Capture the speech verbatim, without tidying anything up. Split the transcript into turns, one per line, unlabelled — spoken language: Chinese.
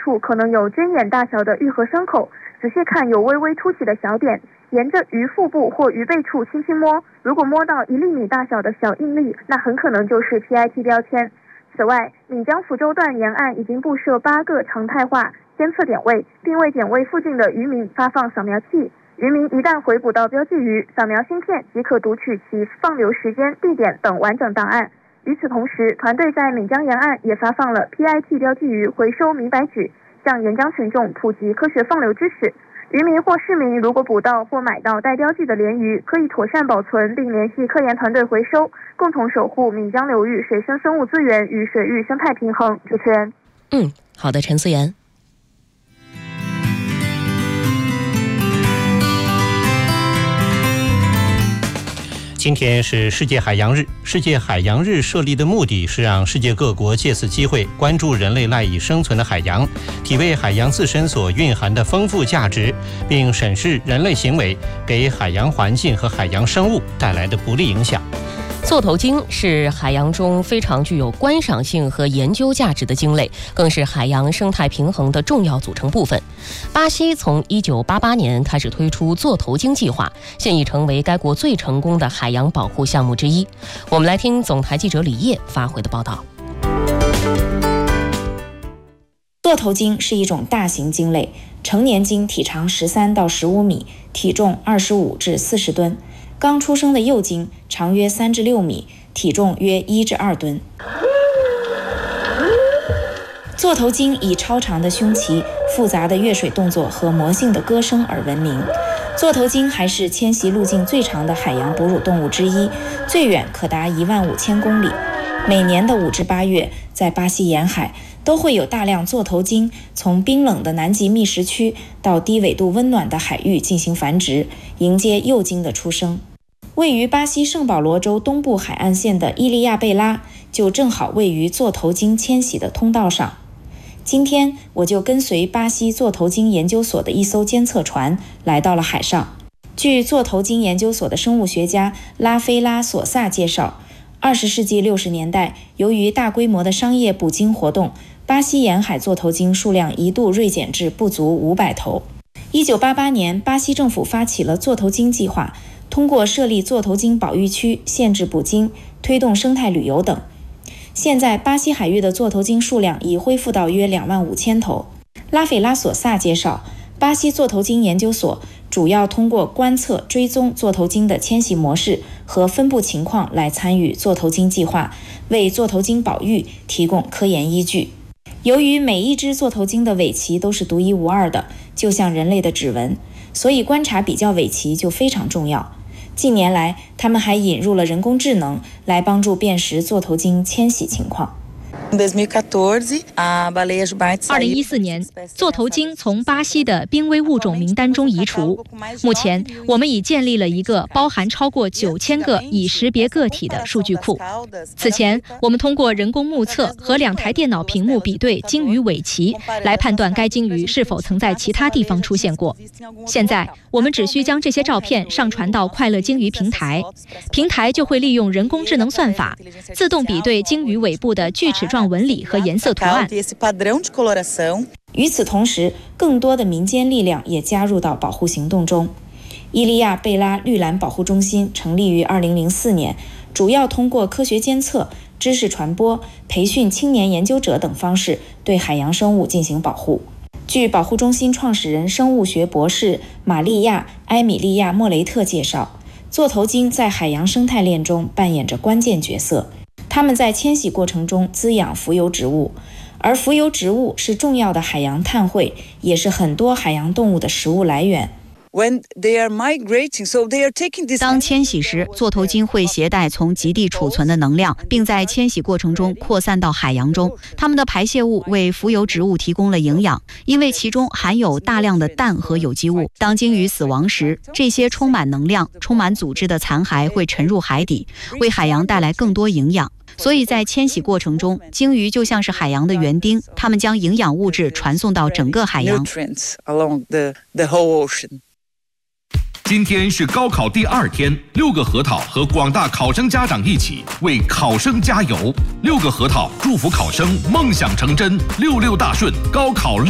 处可能有针眼大小的愈合伤口，仔细看有微微凸起的小点，沿着鱼腹部或鱼背处轻轻摸，如果摸到一厘米大小的小印粒，那很可能就是 P I T 标签。此外，闽江福州段沿岸已经布设八个常态化监测点位，并为点位附近的渔民发放扫描器。渔民一旦回捕到标记鱼，扫描芯片即可读取其放流时间、地点等完整档案。与此同时，团队在闽江沿岸也发放了 P I T 标记鱼回收明白纸，向沿江群众普及科学放流知识。渔民或市民如果捕到或买到带标记的鲢鱼，可以妥善保存并联系科研团队回收，共同守护闽江流域水生生物资源与水域生态平衡。主持人，
嗯，好的，陈思妍。
今天是世界海洋日，世界海洋日设立的目的是让世界各国借此机会关注人类赖以生存的海洋，体味海洋自身所蕴含的丰富价值，并审视人类行为给海洋环境和海洋生物带来的不利影响。
座头鲸是海洋中非常具有观赏性和研究价值的鲸类，更是海洋生态平衡的重要组成部分。巴西从一九八八年开始推出座头鲸计划，现已成为该国最成功的海洋保护项目之一。我们来听总台记者李烨发回的报道。
座头鲸是一种大型鲸类，成年鲸体长十三到十五米，体重二十五至四十吨。刚出生的幼鲸长约三至六米，体重约一至二吨。座头鲸以超长的胸鳍、复杂的跃水动作和魔性的歌声而闻名。座头鲸还是迁徙路径最长的海洋哺乳动物之一，最远可达一万五千公里。每年的五至八月，在巴西沿海都会有大量座头鲸从冰冷的南极觅食区到低纬度温暖的海域进行繁殖，迎接幼鲸的出生。位于巴西圣保罗州东部海岸线的伊利亚贝拉就正好位于座头鲸迁徙的通道上。今天我就跟随巴西座头鲸研究所的一艘监测船来到了海上。据座头鲸研究所的生物学家拉菲拉索萨介绍，二十世纪六十年代，由于大规模的商业捕鲸活动，巴西沿海座头鲸数量一度锐减至不足五百头。一九八八年，巴西政府发起了座头鲸计划，通过设立座头鲸保育区、限制捕鲸、推动生态旅游等。现在，巴西海域的座头鲸数量已恢复到约两万五千头。拉斐拉索萨介绍，巴西座头鲸研究所主要通过观测、追踪座头鲸的迁徙模式和分布情况来参与座头鲸计划，为座头鲸保育提供科研依据。由于每一只座头鲸的尾鳍都是独一无二的，就像人类的指纹，所以观察比较尾鳍就非常重要。近年来，他们还引入了人工智能来帮助辨识座头鲸迁徙情况。
二零一四年，座头鲸从巴西的濒危物种名单中移除。目前，我们已建立了一个包含超过九千个已识别个体的数据库。此前，我们通过人工目测和两台电脑屏幕比对鲸鱼尾鳍，来判断该鲸鱼是否曾在其他地方出现过。现在，我们只需将这些照片上传到快乐鲸鱼平台，平台就会利用人工智能算法，自动比对鲸鱼尾部的锯齿状纹理和颜色图案。
与此同时，更多的民间力量也加入到保护行动中。伊利亚贝拉绿蓝保护中心成立于二零零四年，主要通过科学监测、知识传播、培训青年研究者等方式对海洋生物进行保护。据保护中心创始人、生物学博士玛利亚·埃米利亚·莫雷特介绍，座头鲸在海洋生态链中扮演着关键角色。它们在迁徙过程中滋养浮游植物，而浮游植物是重要的海洋碳汇，也是很多海洋动物的食物来源。
当迁徙时，座头鲸会携带从极地储存的能量，并在迁徙过程中扩散到海洋中。它们的排泄物为浮游植物提供了营养，因为其中含有大量的氮和有机物。当鲸鱼死亡时，这些充满能量、充满组织的残骸会沉入海底，为海洋带来更多营养。所以在迁徙过程中，鲸鱼就像是海洋的园丁，它们将营养物质传送到整个海洋。
今天是高考第二天，六个核桃和广大考生家长一起为考生加油。六个核桃祝福考生梦想成真，六六大顺，高考